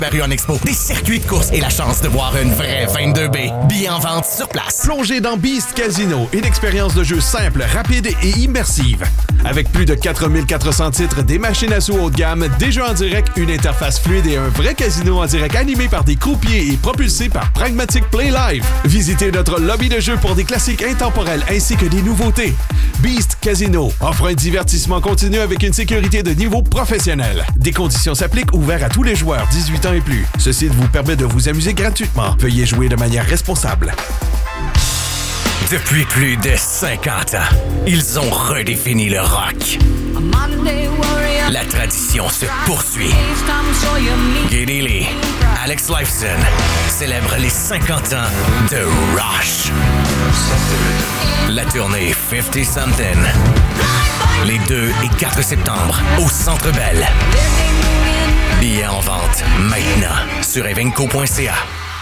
Paru en expo, des circuits de course et la chance de voir une vraie 22B. Billets en vente sur place. Plongez dans Beast Casino, une expérience de jeu simple, rapide et immersive. Avec plus de 4400 titres, des machines à sous haut de gamme, des jeux en direct, une interface fluide et un vrai casino en direct animé par des croupiers et propulsé par Pragmatic Play Live. Visitez notre lobby de jeux pour des classiques intemporels ainsi que des nouveautés. Beast Casino offre un divertissement continu avec une sécurité de niveau professionnel. Des conditions s'appliquent, ouvert à tous les joueurs 18 ans et plus. Ce site vous permet de vous amuser gratuitement. Veuillez jouer de manière responsable. Depuis plus de 50 ans, ils ont redéfini le rock. La tradition se poursuit. Geddy Lee, Alex Lifeson célèbrent les 50 ans de Rush. La tournée 50 Something. Les 2 et 4 septembre au Centre Bell. Billets en vente maintenant sur evenco.ca.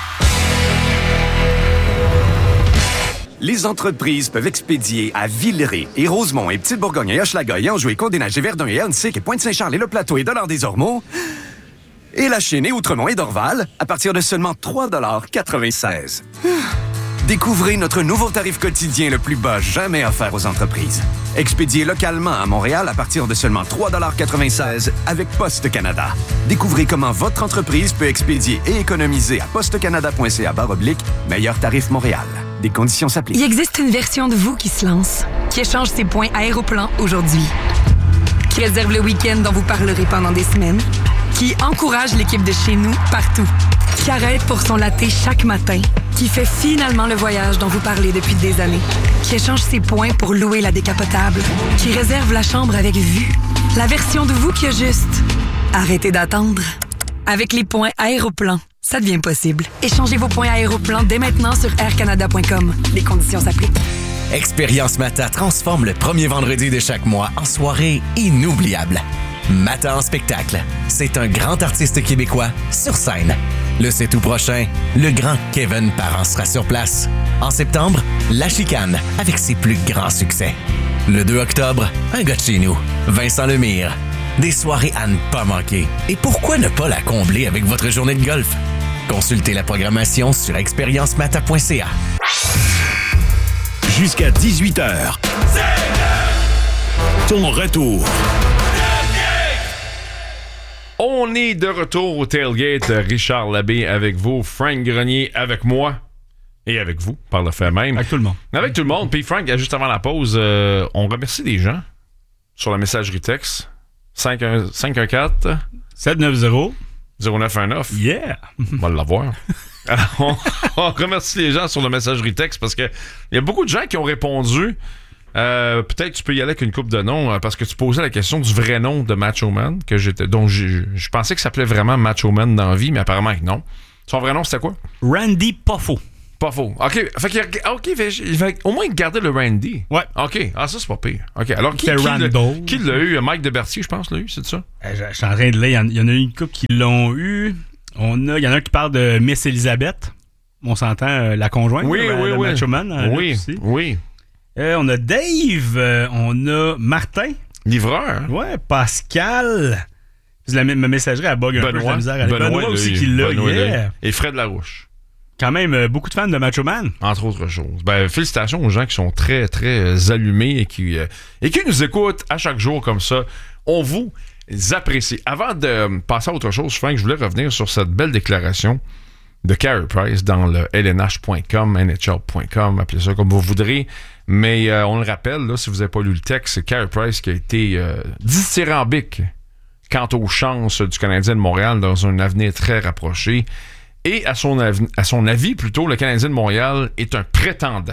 Les entreprises peuvent expédier à Villeray et Rosemont et Petite-Bourgogne et Hochelaga et Anjou et Côte-des-Neiges et Verdun et Huntsic et Pointe-Saint-Charles et Le Plateau et Dollard-des-Ormeaux et La Chine et Outremont et Dorval à partir de seulement 3,96 $. Découvrez notre nouveau tarif quotidien le plus bas jamais offert aux entreprises. Expédié localement à Montréal à partir de seulement 3,96 $ avec Poste Canada. Découvrez comment votre entreprise peut expédier et économiser à postecanada.ca/meilleur tarif Montréal. Des conditions s'appliquent. Il existe une version de vous qui se lance, qui échange ses points Aéroplan aujourd'hui, qui réserve le week-end dont vous parlerez pendant des semaines, qui encourage l'équipe de chez nous partout, qui arrête pour son latte chaque matin, qui fait finalement le voyage dont vous parlez depuis des années, qui échange ses points pour louer la décapotable, qui réserve la chambre avec vue. La version de vous qui a juste arrêtez d'attendre. Avec les points Aéroplan, ça devient possible. Échangez vos points Aéroplan dès maintenant sur aircanada.com. Les conditions s'appliquent. Expérience Mata transforme le premier vendredi de chaque mois en soirée inoubliable. Mata en spectacle, c'est un grand artiste québécois sur scène. Le 7 août prochain, le grand Kevin Parent sera sur place. En septembre, La Chicane avec ses plus grands succès. Le 2 octobre, un gars de chez nous, Vincent Lemire. Des soirées à ne pas manquer. Et pourquoi ne pas la combler avec votre journée de golf? Consultez la programmation sur expériencemata.ca. Jusqu'à 18h. Ton retour. On est de retour au Tailgate. Richard Labbé avec vous, Frank Grenier avec moi et avec vous, par le fait même. Avec tout le monde. Avec tout le monde. Puis Frank, juste avant la pause, on remercie les gens sur la messagerie texte 514-790-0919. Yeah! On va l'avoir. Alors, on remercie les gens sur la messagerie texte parce que il y a beaucoup de gens qui ont répondu. Peut-être tu peux y aller avec une couple de noms parce que tu posais la question du vrai nom de Macho Man dont je pensais que ça s'appelait vraiment Macho Man dans la vie, mais apparemment que non. Son vrai nom c'était quoi? Randy Poffo. Poffo. OK. Il va au moins garder le Randy. Ouais. OK. Ah, ça, c'est pas pire. OK. Alors, qui l'a eu? Mike Debertier, je pense, l'a eu, c'est ça? Je suis en train de lire. Il y en a une couple qui l'ont eu. Il y en a un qui parle de Miss Elizabeth. On s'entend la conjointe. Oui. Macho Man. Oui. On a Dave. On a Martin. Livreur. Ouais. Pascal. Ma messagerie, elle bug un peu. La misère. Benoît aussi qui l'a. Yeah. Et Fred Larouche. Quand même, beaucoup de fans de Macho Man. Entre autres choses. Félicitations aux gens qui sont très, très allumés et qui nous écoutent à chaque jour comme ça. On vous apprécie. Avant de passer à autre chose, Frank, je voulais revenir sur cette belle déclaration de Carey Price dans le lnh.com, nhl.com, appelez ça comme vous voudrez. Mais on le rappelle, là, si vous n'avez pas lu le texte, c'est Carey Price qui a été dithyrambique quant aux chances du Canadien de Montréal dans un avenir très rapproché. Et à son avis, plutôt, le Canadien de Montréal est un prétendant.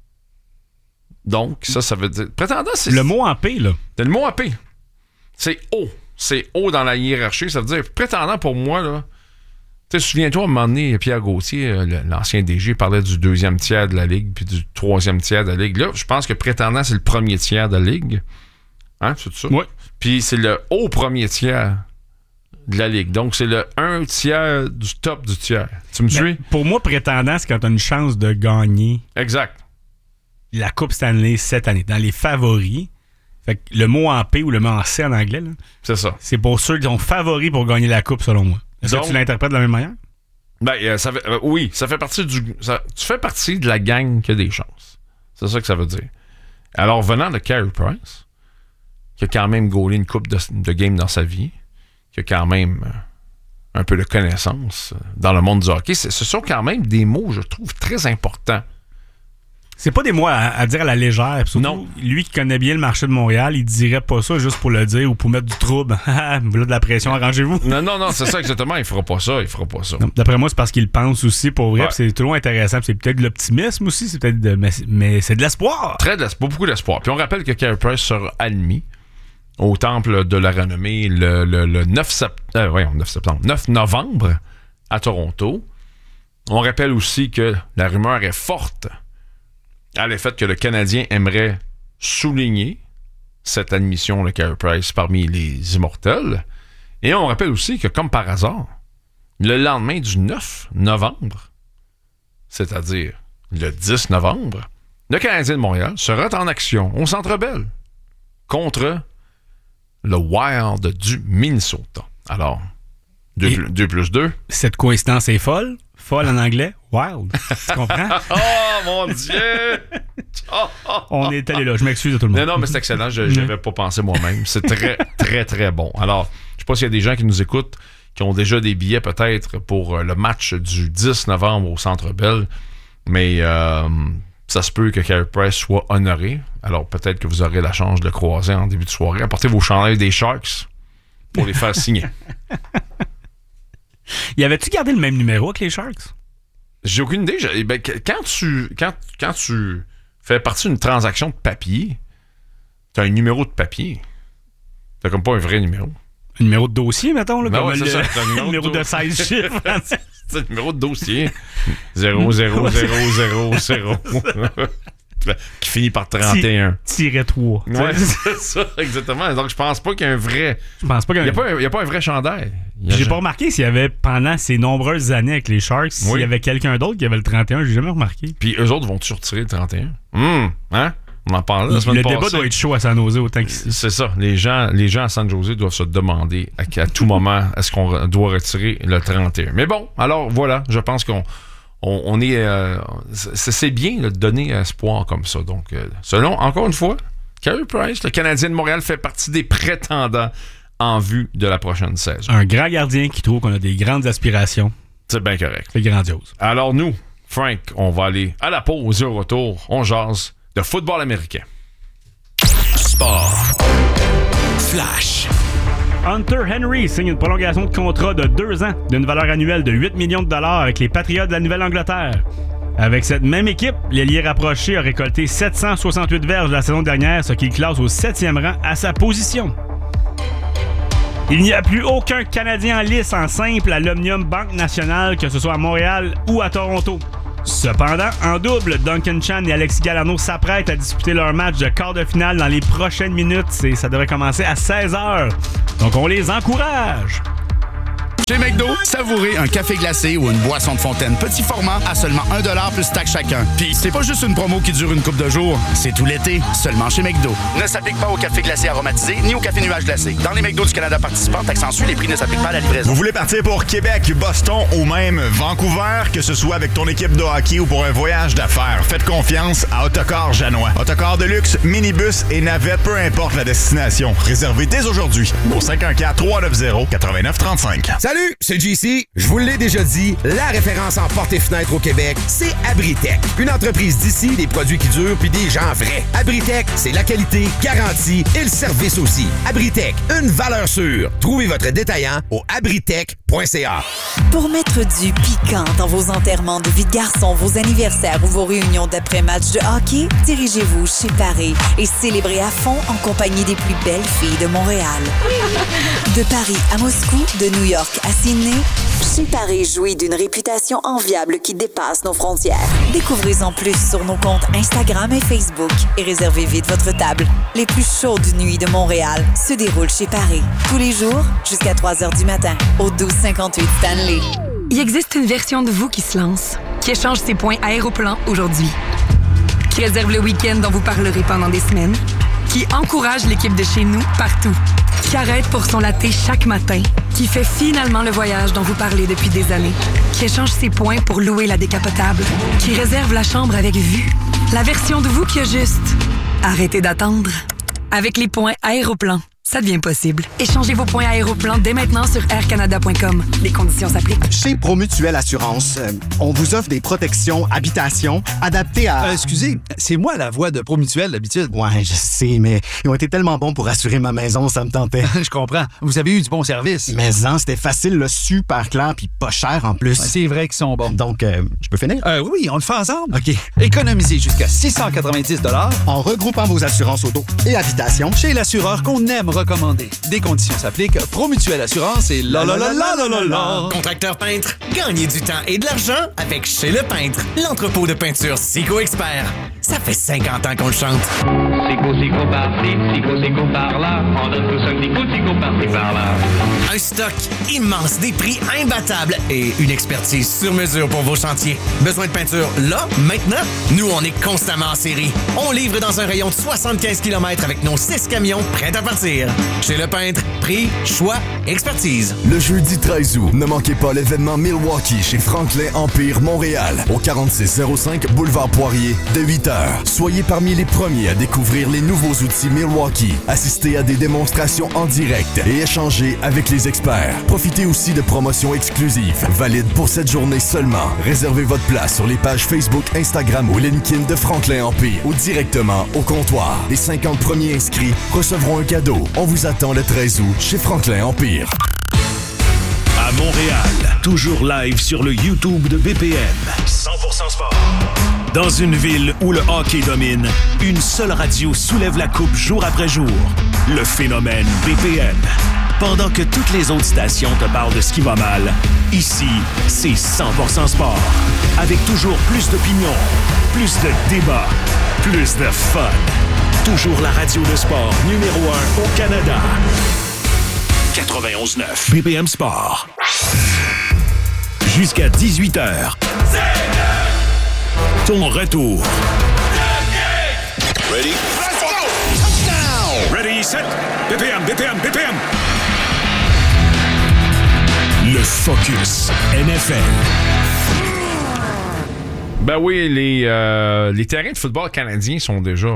Donc, ça veut dire... Prétendant, c'est... Le mot en P, là. C'est le mot en P. C'est haut. C'est haut dans la hiérarchie. Ça veut dire prétendant pour moi, là... Tu sais, souviens-toi, à un moment donné, Pierre Gauthier, l'ancien DG, parlait du deuxième tiers de la Ligue puis du troisième tiers de la Ligue. Là, je pense que prétendant, c'est le premier tiers de la Ligue. Hein, c'est ça? Oui. Puis c'est le haut premier tiers de la Ligue. Donc, c'est le 1 tiers du top du tiers. Tu me suis? Pour moi, prétendant, c'est quand tu as une chance de gagner. Exact. La Coupe Stanley cette année. Dans les favoris. Fait que le mot en P ou le mot en C en anglais, là, c'est ça. C'est pour ceux qui sont favoris pour gagner la Coupe, selon moi. Est-ce que tu l'interprètes de la même manière? Oui, ça fait partie tu fais partie de la gang qui a des chances. C'est ça que ça veut dire. Alors, venant de Carey Price, qui a quand même gaulé une coupe de game dans sa vie, qui a quand même un peu de connaissance dans le monde du hockey, ce sont quand même des mots, je trouve, très importants. C'est pas des mots à dire à la légère. Surtout, non. Lui qui connaît bien le marché de Montréal, il dirait pas ça juste pour le dire ou pour mettre du trouble. Voilà de la pression, arrangez-vous. Non, c'est ça exactement. Il fera pas ça. Non, d'après moi, c'est parce qu'il pense aussi pour vrai. Ouais. C'est toujours intéressant. C'est peut-être de l'optimisme aussi. C'est peut-être mais c'est de l'espoir. Beaucoup d'espoir. Puis on rappelle que Carey Price sera admis au Temple de la Renommée le 9 novembre à Toronto. On rappelle aussi que la rumeur est forte à l'effet que le Canadien aimerait souligner cette admission de Carey Price parmi les immortels. Et on rappelle aussi que, comme par hasard, le lendemain du 9 novembre, c'est-à-dire le 10 novembre, le Canadien de Montréal sera en action au Centre Bell contre le Wild du Minnesota. Alors, 2+2. Cette coïncidence est folle. Folle en anglais, wild. Tu comprends? Oh, mon Dieu! On est allé là. Je m'excuse à tout le monde. Non, mais c'est excellent. Je n'avais pas pensé moi-même. C'est très, très, très bon. Alors, je sais pas s'il y a des gens qui nous écoutent qui ont déjà des billets peut-être pour le match du 10 novembre au Centre Bell. Mais ça se peut que Carey Price soit honoré. Alors, peut-être que vous aurez la chance de le croiser en début de soirée. Apportez vos chandails des Sharks pour les faire signer. Y avait-tu gardé le même numéro que les Sharks? J'ai aucune idée. Quand tu fais partie d'une transaction de papier, t'as un numéro de papier. T'as comme pas un vrai numéro. Un numéro de dossier, mettons? Là, comme c'est ça. Un numéro de 16 chiffres. C'est un numéro de dossier. 00000. Qui finit par 31. -3. Ouais, c'est ça, exactement. Donc, je pense pas qu'il y a un vrai... Je pense pas qu'il y a... Il n'y a pas un vrai chandail. J'ai pas remarqué s'il y avait, pendant ces nombreuses années avec les Sharks, s'il y avait quelqu'un d'autre qui avait le 31. J'ai jamais remarqué. Puis eux autres vont-tu retirer le 31? Hein? On en parle la semaine passée. Le débat doit être chaud à San Jose autant qu'ici. C'est ça. Les gens à San Jose doivent se demander à tout moment est-ce qu'on doit retirer le 31. Mais bon, alors voilà, je pense qu'on est... c'est bien de donner espoir comme ça. Donc, selon, encore une fois, Carey Price, le Canadien de Montréal, fait partie des prétendants en vue de la prochaine saison. Un grand gardien qui trouve qu'on a des grandes aspirations. C'est bien correct. C'est grandiose. Alors nous, Frank, on va aller à la pause et au retour, on jase de football américain. Sport. Flash. Hunter Henry signe une prolongation de contrat de 2 ans d'une valeur annuelle de 8 millions de dollars avec les Patriots de la Nouvelle-Angleterre. Avec cette même équipe, l'ailier rapproché a récolté 768 verges la saison dernière, ce qui le classe au 7e rang à sa position. Il n'y a plus aucun Canadien en lice en simple à l'Omnium Banque Nationale, que ce soit à Montréal ou à Toronto. Cependant, en double, Duncan Chan et Alexis Gallarneau s'apprêtent à disputer leur match de quart de finale dans les prochaines minutes et ça devrait commencer à 16h. Donc on les encourage! Chez McDo, savourez un café glacé ou une boisson de fontaine petit format à seulement 1$ plus taxe chacun. Puis c'est pas juste une promo qui dure une couple de jours, c'est tout l'été, seulement chez McDo. Ne s'applique pas au café glacé aromatisé ni au café nuage glacé. Dans les McDo du Canada participants, taxe en suit, les prix ne s'appliquent pas à la livraison. Vous voulez partir pour Québec, Boston ou même Vancouver, que ce soit avec ton équipe de hockey ou pour un voyage d'affaires, faites confiance à Autocar Janois. Autocar de luxe, minibus et navette, peu importe la destination. Réservez dès aujourd'hui au 514-390-8935. Salut, c'est JC. Je vous l'ai déjà dit, la référence en portes et fenêtres au Québec, c'est Abritech. Une entreprise d'ici, des produits qui durent puis des gens vrais. Abritech, c'est la qualité, garantie et le service aussi. Abritech, une valeur sûre. Trouvez votre détaillant au abritech.ca. Pour mettre du piquant dans vos enterrements de vie de garçon, vos anniversaires ou vos réunions d'après-match de hockey, dirigez-vous chez Paris et célébrez à fond en compagnie des plus belles filles de Montréal. De Paris à Moscou, de New York à Sydney, chez Paris jouit d'une réputation enviable qui dépasse nos frontières. Découvrez-en plus sur nos comptes Instagram et Facebook et réservez vite votre table. Les plus chaudes nuits de Montréal se déroulent chez Paris. Tous les jours, jusqu'à 3h du matin, au 1258 Stanley. Il existe une version de vous qui se lance, qui échange ses points Aéroplan aujourd'hui, qui réserve le week-end dont vous parlerez pendant des semaines, qui encourage l'équipe de chez nous partout, qui arrête pour son latte chaque matin, qui fait finalement le voyage dont vous parlez depuis des années, qui échange ses points pour louer la décapotable, qui réserve la chambre avec vue, la version de vous qui a juste arrêtez d'attendre. Avec les points Aéroplan, ça devient possible. Échangez vos points Aéroplan dès maintenant sur aircanada.com. Les conditions s'appliquent. Chez Promutuelle Assurance, on vous offre des protections habitation adaptées à... Excusez, c'est moi la voix de Promutuelle d'habitude. Ouais, je sais, mais ils ont été tellement bons pour assurer ma maison, ça me tentait. Je comprends. Vous avez eu du bon service. Mais non, c'était facile, là, super clair, puis pas cher en plus. Ouais, c'est vrai qu'ils sont bons. Donc, je peux finir? Oui, on le fait ensemble. OK. Économisez jusqu'à 690 $ en regroupant vos assurances auto et habitation chez l'assureur qu'on aime recommander. Des conditions s'appliquent. Promutuelle Assurance et la. Contracteur peintre, gagnez du temps et de l'argent avec Chez Le Peintre, l'entrepôt de peinture Sico Expert. Ça fait 50 ans qu'on le chante. Sico par-ci, Sico par-là. On donne tout ça, Sico par-ci, par-là. Un stock immense, des prix imbattables et une expertise sur mesure pour vos chantiers. Besoin de peinture là, maintenant? Nous, on est constamment en série. On livre dans un rayon de 75 km avec nos 6 camions prêts à partir. Chez Le Peintre, prix, choix, expertise. Le jeudi 13 août, ne manquez pas l'événement Milwaukee chez Franklin Empire Montréal, au 4605 Boulevard Poirier, de 8h. Soyez parmi les premiers à découvrir les nouveaux outils Milwaukee, assister à des démonstrations en direct et échanger avec les experts. Profitez aussi de promotions exclusives, valides pour cette journée seulement. Réservez votre place sur les pages Facebook, Instagram ou LinkedIn de Franklin Empire ou directement au comptoir. Les 50 premiers inscrits recevront un cadeau. On vous attend le 13 août chez Franklin Empire. À Montréal, toujours live sur le YouTube de BPM. 100% sport. Dans une ville où le hockey domine, une seule radio soulève la coupe jour après jour. Le phénomène BPM. Pendant que toutes les autres stations te parlent de ce qui va mal, ici, c'est 100% sport. Avec toujours plus d'opinions, plus de débats, plus de fun. Toujours la radio de sport numéro 1 au Canada. 91.9 BPM Sport. Jusqu'à 18h. Ton retour. Ready? Let's go! Touchdown! Ready, set, BPM. Le Focus NFL. Ben oui, les terrains de football canadiens sont déjà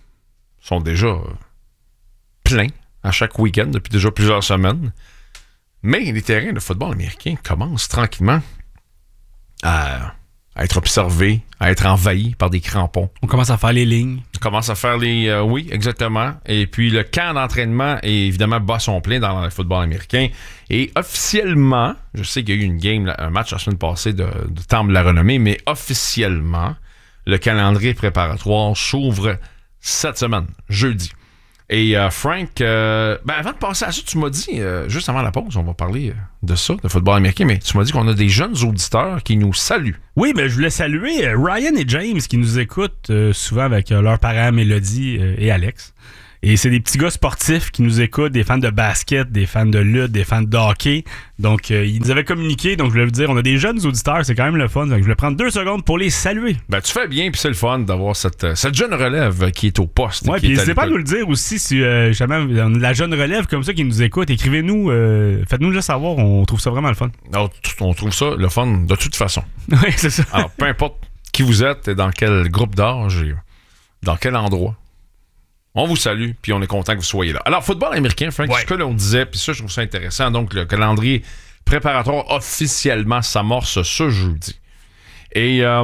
pleins à chaque week-end depuis déjà plusieurs semaines. Mais les terrains de football américain commencent tranquillement à être observés, à être envahis par des crampons. On commence à faire les lignes. On commence à faire les... oui, exactement. Et puis le camp d'entraînement est évidemment bat son plein dans le football américain. Et officiellement, je sais qu'il y a eu une game, un match la semaine passée de Temple de la Renommée, mais officiellement, le calendrier préparatoire s'ouvre cette semaine, jeudi. Et Frank, avant de passer à ça, tu m'as dit, juste avant la pause, on va parler de ça, de football américain, mais tu m'as dit qu'on a des jeunes auditeurs qui nous saluent. Oui, je voulais saluer Ryan et James qui nous écoutent souvent avec leurs parents Mélodie et Alex. Et c'est des petits gars sportifs qui nous écoutent, des fans de basket, des fans de lutte, des fans de hockey. Donc, ils nous avaient communiqué. Donc, je voulais vous dire, on a des jeunes auditeurs, c'est quand même le fun. Donc, je voulais prendre 2 secondes pour les saluer. Tu fais bien, puis c'est le fun d'avoir cette jeune relève qui est au poste. Ouais, puis n'hésitez pas à nous le dire aussi si jamais on a la jeune relève comme ça qui nous écoute. Écrivez-nous, faites-nous le savoir, on trouve ça vraiment le fun. Alors, on trouve ça le fun de toute façon. Oui, c'est ça. Alors, peu importe qui vous êtes et dans quel groupe d'âge et dans quel endroit. On vous salue, puis on est content que vous soyez là. Alors, football américain, Frank, ce que l'on disait, puis ça, je trouve ça intéressant. Donc, le calendrier préparatoire officiellement s'amorce ce jeudi. Et il y a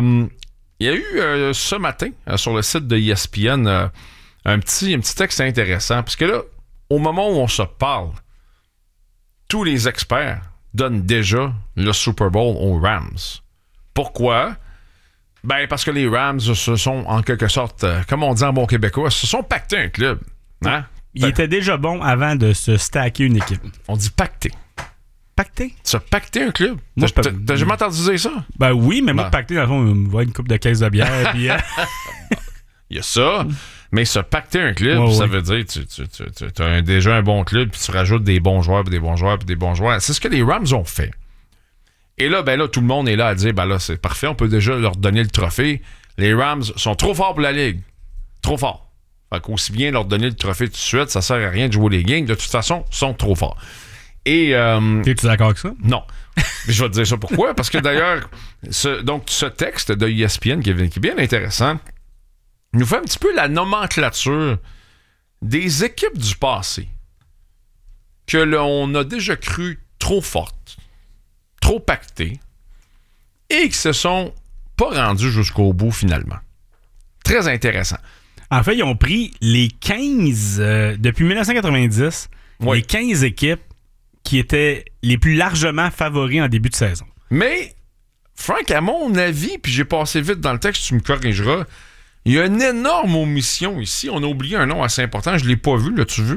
eu ce matin, sur le site de ESPN, un petit texte intéressant. Parce que là, au moment où on se parle, tous les experts donnent déjà le Super Bowl aux Rams. Pourquoi? Parce que les Rams se sont, en quelque sorte, comme on dit en bon québécois, se sont pactés un club. Hein? Il était déjà bon avant de se stacker une équipe. On dit pacter. Pacter? Se pacter un club? T'as jamais entendu dire ça? Oui, mais moi, pacter, dans le fond, on voit une coupe de caisse de bière. Puis, il y a ça, mais se pacter un club, ça veut dire que tu as déjà un bon club, puis tu rajoutes des bons joueurs, puis des bons joueurs, puis des bons joueurs. C'est ce que les Rams ont fait. Et là, tout le monde est là à dire, là, c'est parfait, on peut déjà leur donner le trophée. Les Rams sont trop forts pour la Ligue. Trop forts. Fait qu'aussi bien leur donner le trophée tout de suite, ça sert à rien de jouer les games. De toute façon, ils sont trop forts. Et t'es-tu d'accord avec ça? Non. Mais je vais te dire ça pourquoi. Parce que d'ailleurs, ce texte de ESPN qui est bien intéressant nous fait un petit peu la nomenclature des équipes du passé que l'on a déjà cru trop fortes, trop pactées et qui se sont pas rendues jusqu'au bout finalement. Très intéressant. En fait, ils ont pris les 15, depuis 1990, les 15 équipes qui étaient les plus largement favoris en début de saison. Mais, Frank, à mon avis, puis j'ai passé vite dans le texte, tu me corrigeras, il y a une énorme omission ici. On a oublié un nom assez important, je ne l'ai pas vu, l'as-tu vu?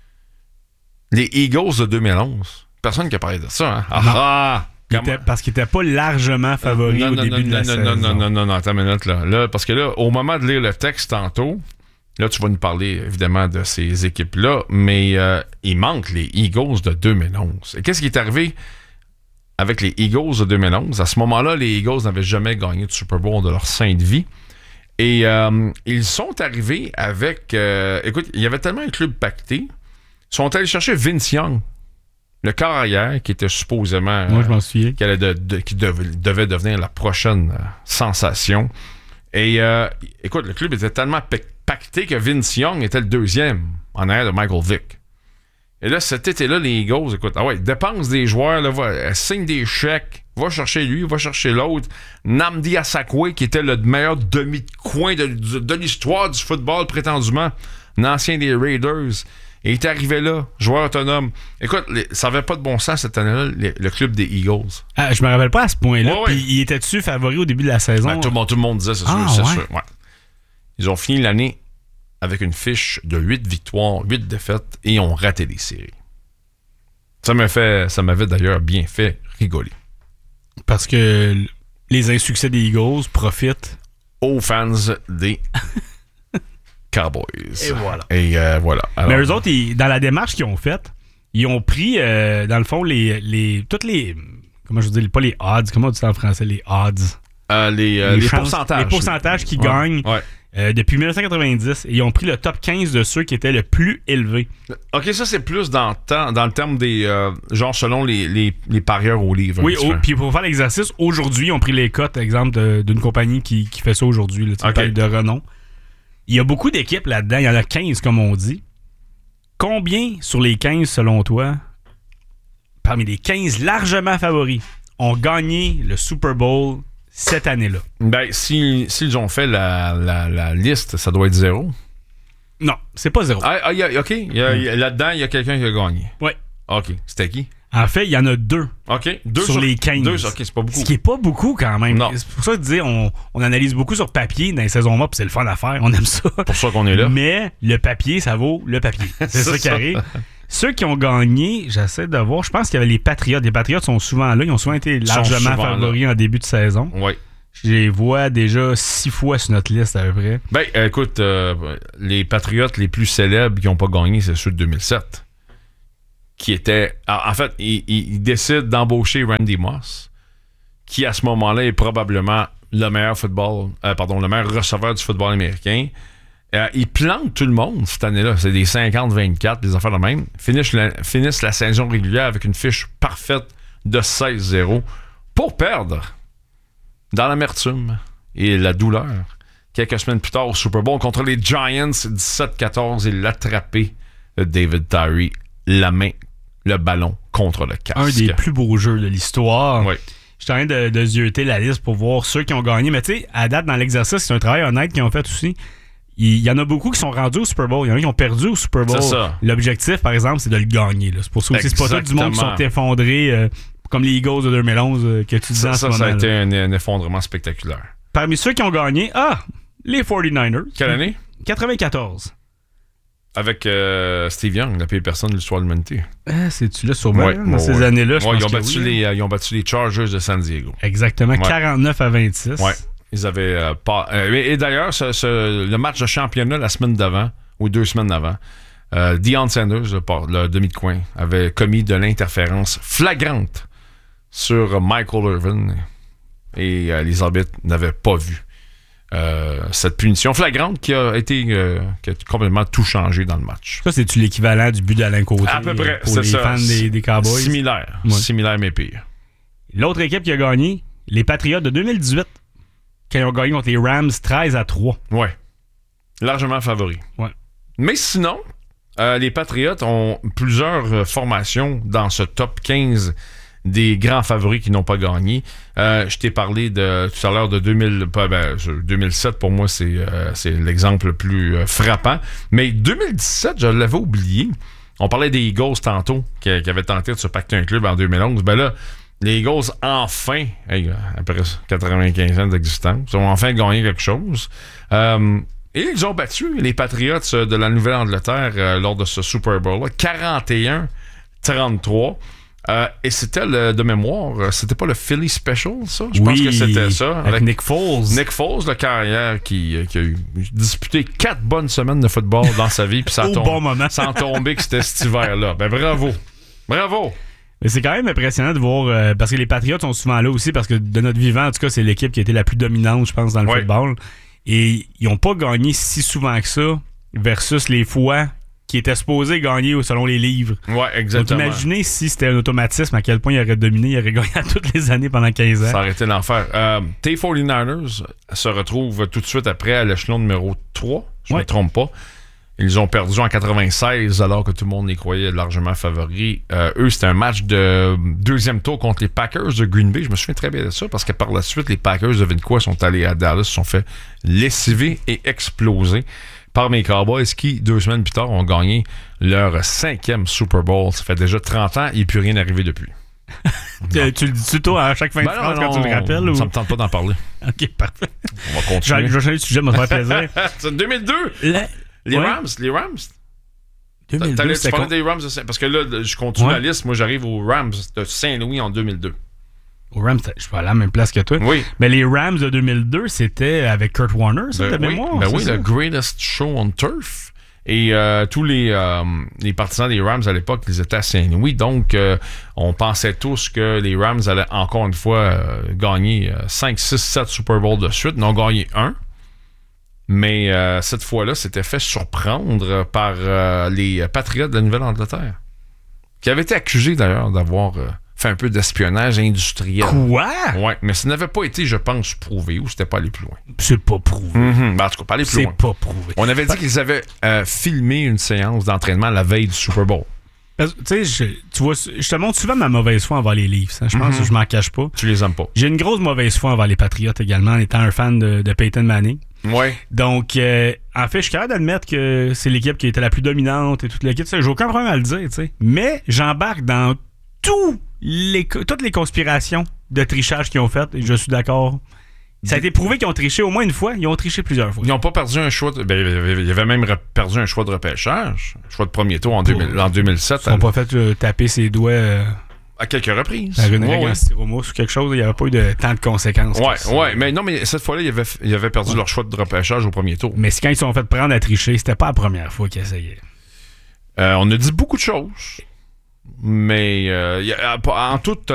Les Eagles de 2011. Personne qui a parlé de ça, hein? Parce qu'ils n'étaient pas largement favoris au début de la saison. Non, attends une minute, là. Parce que là, au moment de lire le texte tantôt, là, tu vas nous parler, évidemment, de ces équipes-là, mais il manque les Eagles de 2011. Et qu'est-ce qui est arrivé avec les Eagles de 2011? À ce moment-là, les Eagles n'avaient jamais gagné de Super Bowl de leur sainte vie. Et ils sont arrivés avec... écoute, il y avait tellement un club pacté, ils sont allés chercher Vince Young, le corps arrière, qui était supposément... Moi, je m'en souviens. Qui devait devenir la prochaine sensation. Et écoute, le club était tellement pacté que Vince Young était le deuxième en arrière de Michael Vick. Et là, cet été-là, les Eagles, écoute, dépense des joueurs, là, signe des chèques, va chercher lui, va chercher l'autre. Nnamdi Asakwe, qui était le meilleur demi-coin de l'histoire du football, prétendument, un ancien des Raiders. Et il est arrivé là, joueur autonome. Écoute, ça n'avait pas de bon sens cette année-là, le club des Eagles. Je me rappelle pas à ce point-là. Puis il était-tu favori au début de la saison? Ben, tout le monde disait, c'est sûr. C'est sûr. Ouais. Ils ont fini l'année avec une fiche de 8 victoires, 8 défaites et ont raté les séries. Ça m'avait d'ailleurs bien fait rigoler. Parce que les insuccès des Eagles profitent aux fans des Cowboys. Et voilà. Et voilà. Alors, mais eux autres, dans la démarche qu'ils ont faite, ils ont pris, dans le fond, toutes les... Comment je veux dire? Pas les odds. Comment on dit ça en français? Les odds. Les pourcentages. Les pourcentages qui gagnent depuis 1990. Et ils ont pris le top 15 de ceux qui étaient le plus élevés. OK, ça, c'est plus dans le terme des... genre selon les parieurs au livre. Oui, puis pour faire l'exercice, aujourd'hui, ils ont pris les cotes, exemple, d'une compagnie qui fait ça aujourd'hui, de renom. Il y a beaucoup d'équipes là-dedans. Il y en a 15, comme on dit. Combien, sur les 15, selon toi, parmi les 15 largement favoris, ont gagné le Super Bowl cette année-là? Ben, s'ils ont fait la liste, ça doit être 0. Non, c'est pas 0. OK. Là-dedans, il y a quelqu'un qui a gagné. Oui. OK. C'était qui? En fait, il y en a 2. OK. 2 sur les 15. 2, OK, c'est pas beaucoup. Ce qui est pas beaucoup quand même. Non. C'est pour ça que tu dis, on analyse beaucoup sur papier dans les saisons mortes, puis c'est le fun à faire. On aime ça. C'est pour ça qu'on est là. Mais le papier, ça vaut le papier. C'est ça qui arrive. Ceux qui ont gagné, j'essaie de voir, je pense qu'il y avait les Patriots. Les Patriots sont souvent là. Ils ont souvent été largement favoris en début de saison. Oui. Je les vois déjà 6 fois sur notre liste à peu près. Ben, écoute, les Patriots les plus célèbres qui n'ont pas gagné, c'est ceux de 2007. Qui était... En fait, ils décident d'embaucher Randy Moss, qui à ce moment-là est probablement le meilleur le meilleur receveur du football américain. Ils plantent tout le monde cette année-là. C'est des 50-24, des affaires de même. Finissent la saison régulière avec une fiche parfaite de 16-0 pour perdre dans l'amertume et la douleur. Quelques semaines plus tard au Super Bowl contre les Giants, 17-14, et l'attrapé de David Tyree, la main, le ballon contre le casque. Un des plus beaux jeux de l'histoire. Oui. Je suis en train de zioter la liste pour voir ceux qui ont gagné. Mais tu sais, à date, dans l'exercice, c'est un travail honnête qu'ils ont fait aussi. Il y en a beaucoup qui sont rendus au Super Bowl. Il y en a qui ont perdu au Super Bowl. C'est ça. L'objectif, par exemple, c'est de le gagner. Là. C'est pour ça aussi, c'est pas tout du monde qui sont effondrés comme les Eagles de 2011 que tu disais en ce moment. Ça a été un effondrement spectaculaire. Parmi ceux qui ont gagné, les 49ers. Quelle année? 94. Avec Steve Young, la pire personne de l'histoire de l'humanité. C'est-tu là sûrement, dans ces années-là? Je pense ils ont battu les Chargers de San Diego. Exactement, 49-26. Ouais. Ils avaient pas... et d'ailleurs, le match de championnat la semaine d'avant, ou 2 semaines d'avant, Deion Sanders, le demi de coin, avait commis de l'interférence flagrante sur Michael Irvin et les arbitres n'avaient pas vu cette punition flagrante qui a complètement tout changé dans le match. Ça, c'est-tu l'équivalent du but d'Alain Côté? À peu près, pour c'est les ça. fans des Cowboys? Similaire, mais pire. L'autre équipe qui a gagné, les Patriots de 2018, quand ils ont gagné contre les Rams 13-3. Ouais. Largement favori. Ouais. Mais sinon, les Patriots ont plusieurs formations dans ce top 15 des grands favoris qui n'ont pas gagné. Je t'ai parlé tout à l'heure de 2007, pour moi, c'est l'exemple le plus frappant. Mais 2017, je l'avais oublié. On parlait des Eagles tantôt, qui avaient tenté de se pacter un club en 2011. Ben là, les Eagles, enfin, après 95 ans d'existence, ont enfin gagné quelque chose. Et ils ont battu les Patriots de la Nouvelle-Angleterre lors de ce Super Bowl-là, 41-33. Et c'était de mémoire, c'était pas le Philly Special, ça? Je pense que c'était ça. Avec Nick Foles. Nick Foles, le carrière, qui a disputé 4 bonnes semaines de football dans sa vie, puis ça a tombé que c'était cet hiver-là. Ben bravo! Bravo! Mais c'est quand même impressionnant de voir, parce que les Patriots sont souvent là aussi, parce que de notre vivant, en tout cas, c'est l'équipe qui a été la plus dominante, je pense, dans le football. Et ils n'ont pas gagné si souvent que ça, versus les fois qui étaient supposés gagner selon les livres. Ouais, exactement. Donc imaginez si c'était un automatisme, à quel point il aurait dominé, il aurait gagné à toutes les années pendant 15 ans. Ça aurait été l'enfer. Tes 49ers se retrouvent tout de suite après à l'échelon numéro 3, je ne me trompe pas. Ils ont perdu en 96 alors que tout le monde les croyait largement favoris. Eux, c'était un match de deuxième tour contre les Packers de Green Bay. Je me souviens très bien de ça parce que par la suite, les Packers de Vincois sont allés à Dallas, se sont fait lessiver et exploser par mes Cowboys qui, 2 semaines plus tard, ont gagné leur 5e Super Bowl. Ça fait déjà 30 ans, il n'est plus rien arrivé depuis. Tu le dis-tu toi à chaque fin de phrase quand tu le rappelles? Ou... Ça me tente pas d'en parler. OK, parfait. On va continuer. Je vais changer le sujet, ça va me faire plaisir. C'est 2002! Les Rams. 2002, tu parlais des Rams parce que là, je continue la liste. Moi, j'arrive aux Rams de Saint-Louis en 2002. Aux Rams, je suis à la même place que toi. Oui. Mais les Rams de 2002, c'était avec Kurt Warner, ça, de mémoire. Ben oui, le greatest show on turf. Et tous les partisans des Rams à l'époque, ils étaient à Saint-Louis. Donc, on pensait tous que les Rams allaient encore une fois gagner 5, 6, 7 Super Bowls de suite. Ils en ont gagné un. Mais cette fois-là, c'était fait surprendre par les Patriots de la Nouvelle-Angleterre, qui avaient été accusés d'ailleurs d'avoir fait un peu d'espionnage industriel. Quoi? Ouais, mais ça n'avait pas été, je pense, prouvé ou c'était pas allé plus loin. C'est pas prouvé. Ben, en tout cas, pas aller plus loin. C'est pas prouvé. On avait dit qu'ils avaient filmé une séance d'entraînement la veille du Super Bowl. Tu sais, tu vois, je te montre souvent ma mauvaise foi envers les Leafs. Hein. Je pense que je m'en cache pas. Tu les aimes pas. J'ai une grosse mauvaise foi envers les Patriots également, en étant un fan de Peyton Manning. Ouais. Donc, en fait, je suis capable d'admettre que c'est l'équipe qui était la plus dominante et toute l'équipe. J'ai aucun problème à le dire, tu sais. Mais j'embarque dans toutes les conspirations de trichage qu'ils ont faites et je suis d'accord. Ça a été prouvé qu'ils ont triché au moins une fois. Ils ont triché plusieurs fois. Ils n'ont pas perdu un choix. Il y avait même perdu un choix de repêchage. Un choix de premier tour en 2007. Ils n'ont pas fait taper ses doigts. À quelques reprises. À une règle en styromousse ou quelque chose. Il n'y avait pas eu de tant de conséquences. Ouais. Mais non, mais cette fois-là, ils avaient perdu leur choix de repêchage au premier tour. Mais quand ils se sont fait prendre à tricher, c'était pas la première fois qu'ils essayaient. On a dit beaucoup de choses. Mais en toute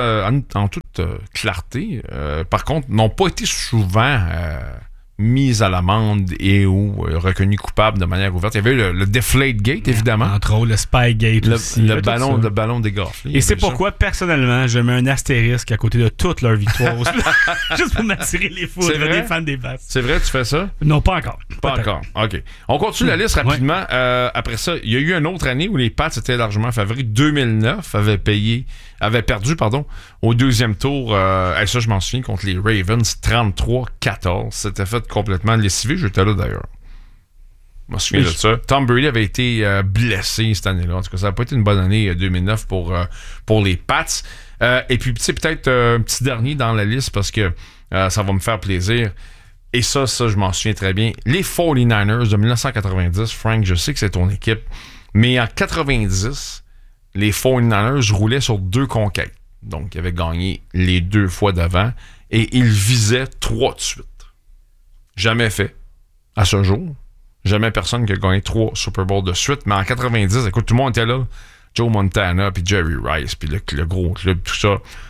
clarté, par contre, n'ont pas été souvent mis à l'amende et ou reconnus coupables de manière ouverte. Il y avait eu le Deflategate, évidemment. Entre autres, le Spygate aussi. Le ballon dégonflé. Et c'est pourquoi, personnellement, je mets un astérisque à côté de toute leur victoire. Juste pour m'attirer les foudres des fans des Pats. C'est vrai, tu fais ça? Non, pas encore. Pas encore. OK. On continue la liste rapidement. Après ça, il y a eu une autre année où les Pats étaient largement favoris. 2009 avait perdu au deuxième tour. Ça, je m'en souviens, contre les Ravens, 33-14. C'était fait complètement lessivé. J'étais là, d'ailleurs. Je me souviens de ça. Tom Brady avait été blessé cette année-là. En tout cas, ça n'a pas été une bonne année 2009 pour les Pats. Et puis, peut-être un petit dernier dans la liste parce que ça va me faire plaisir. Et ça, je m'en souviens très bien. Les 49ers de 1990. Frank, je sais que c'est ton équipe. Mais en 90, les 49ers roulaient sur 2 conquêtes. Donc, ils avaient gagné les 2 fois d'avant. Et ils visaient 3 de suite. Jamais fait à ce jour. Jamais personne qui a gagné 3 Super Bowls de suite. Mais en 90, écoute, tout le monde était là. Joe Montana, puis Jerry Rice, puis le gros club, tout ça.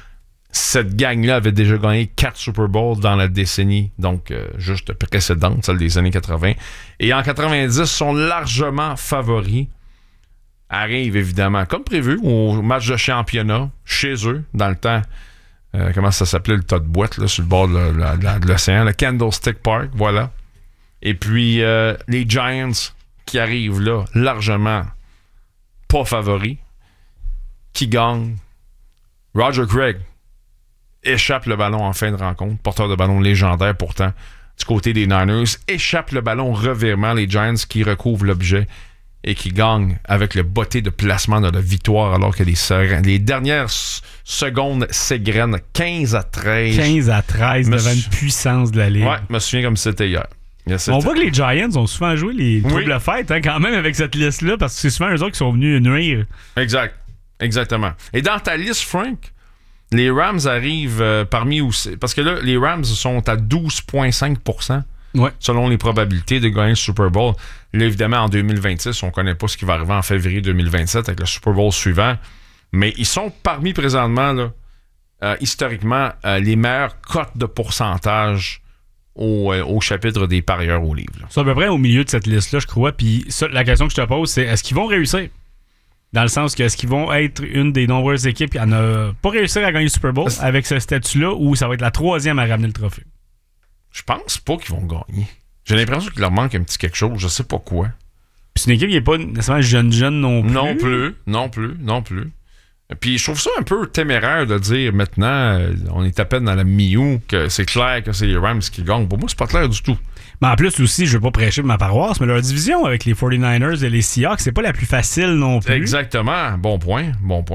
cette gang-là avait déjà gagné 4 Super Bowls dans la décennie, donc juste précédente, celle des années 80. Et en 90, sont largement favoris. Arrive évidemment, comme prévu, au match de championnat, chez eux, dans le temps. Comment ça s'appelait, le tas de boîtes, là, sur le bord de l'océan, le Candlestick Park, voilà. Et puis, les Giants qui arrivent là, largement pas favoris, qui gagnent. Roger Craig échappe le ballon en fin de rencontre, porteur de ballon légendaire pourtant, du côté des Niners, échappe le ballon revirement, les Giants qui recouvrent l'objet et qui gagnent avec le botté de placement de la victoire alors que les dernières secondes s'égrènent 15-13. 15-13 devant une puissance de la Ligue. Ouais, je me souviens comme c'était hier. On voit que les Giants ont souvent joué les doubles fêtes quand même avec cette liste-là parce que c'est souvent eux autres qui sont venus nuire. Exactement. Et dans ta liste, Frank, les Rams arrivent parmi aussi. Parce que là, les Rams sont à 12,5% selon les probabilités de gagner le Super Bowl. Là, évidemment, en 2026, on ne connaît pas ce qui va arriver en février 2027 avec le Super Bowl suivant. Mais ils sont parmi présentement, là, historiquement, les meilleures cotes de pourcentage au chapitre des parieurs au livre. C'est à peu près au milieu de cette liste-là, je crois. Puis la question que je te pose, c'est est-ce qu'ils vont réussir? Dans le sens que est-ce qu'ils vont être une des nombreuses équipes qui n'a pas réussi à gagner le Super Bowl avec ce statut-là ou ça va être la troisième à ramener le trophée? Je pense pas qu'ils vont gagner. J'ai l'impression qu'il leur manque un petit quelque chose, je sais pas quoi. Puis c'est une équipe qui n'est pas nécessairement jeune non plus. Non plus. Puis je trouve ça un peu téméraire de dire maintenant, on est à peine dans la mi-août, que c'est clair que c'est les Rams qui gagnent. Pour moi, c'est pas clair du tout. Mais en plus aussi, je veux pas prêcher pour ma paroisse, mais leur division avec les 49ers et les Seahawks, c'est pas la plus facile non plus. Exactement. Bon point.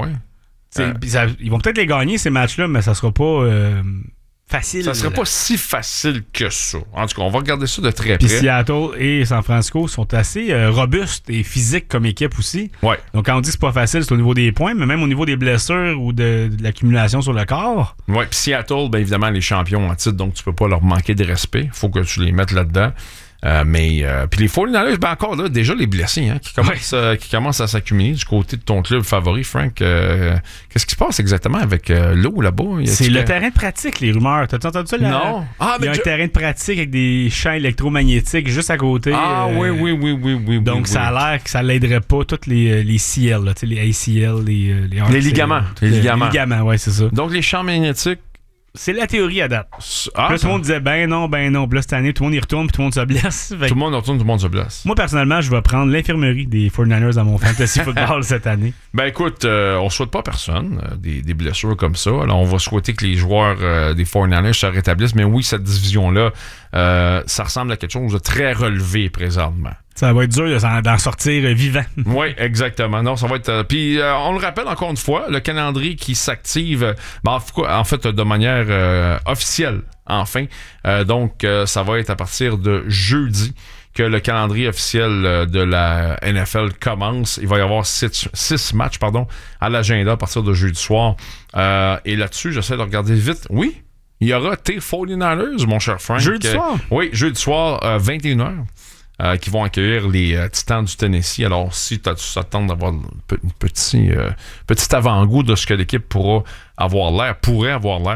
Ils vont peut-être les gagner, ces matchs-là, mais ça sera pas facile. Ça serait pas si facile que ça. En tout cas, on va regarder ça de très près. Puis Seattle et San Francisco sont assez robustes et physiques comme équipe aussi. Ouais. Donc quand on dit que c'est pas facile, c'est au niveau des points, mais même au niveau des blessures ou de l'accumulation sur le corps. Ouais, puis Seattle, bien évidemment, les champions en titre, donc tu peux pas leur manquer de respect. Faut que tu les mettes là-dedans. Puis les 49ers, ben encore là, déjà les blessés qui commencent à s'accumuler du côté de ton club favori, Frank. Qu'est-ce qui se passe exactement avec l'eau là-bas? C'est le terrain de pratique, les rumeurs. T'as entendu ça? Non. Il y a un terrain de pratique avec des champs électromagnétiques juste à côté. Oui. Donc ça a l'air que ça l'aiderait pas toutes les CL, là, les ACL, les ligaments. Les ligaments, ouais, c'est ça. Donc les champs magnétiques. C'est la théorie à date. Puis là, tout le monde disait ben non. Puis là, cette année, tout le monde y retourne, puis tout le monde se blesse. Tout le monde retourne, tout le monde se blesse. Moi, personnellement, je vais prendre l'infirmerie des 49ers dans mon fantasy football cette année. Ben écoute, on souhaite pas à personne des blessures comme ça. Alors, on va souhaiter que les joueurs des 49ers se rétablissent. Mais oui, cette division-là, ça ressemble à quelque chose de très relevé présentement. Ça va être dur d'en sortir vivant. Oui, exactement. Non, ça va être. Puis on le rappelle encore une fois, le calendrier qui s'active, en fait, de manière officielle, enfin. Donc, ça va être à partir de jeudi que le calendrier officiel de la NFL commence. Il va y avoir 6 matchs, à l'agenda à partir de jeudi soir. Et là-dessus, j'essaie de regarder vite. Oui, il y aura tes 49ers, mon cher Frank. Jeudi soir? Oui, jeudi soir, 21h. Qui vont accueillir les Titans du Tennessee. Alors, si tu t'attends d'avoir un petit avant-goût de ce que l'équipe pourrait avoir l'air,